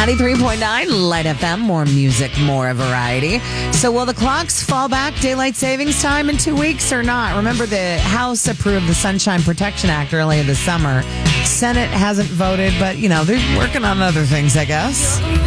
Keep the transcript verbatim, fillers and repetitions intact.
ninety-three point nine Light F M, more music, more variety. So will the clocks fall back daylight savings time in two weeks or not? Remember, the House approved the Sunshine Protection Act earlier this summer. Senate hasn't voted, but, you know, they're working on other things, I guess.